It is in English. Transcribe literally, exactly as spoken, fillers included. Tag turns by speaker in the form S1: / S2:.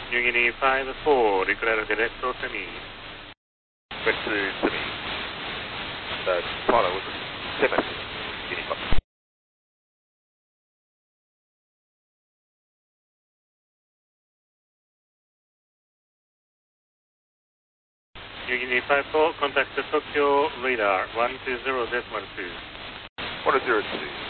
S1: New Guinea five four, declare diretto to me.
S2: West to, to me. Uh, Pilot with seven. Guinea five.
S1: New Guinea five four, contact the Tokyo radar one two zero decimal two.
S2: one zero two.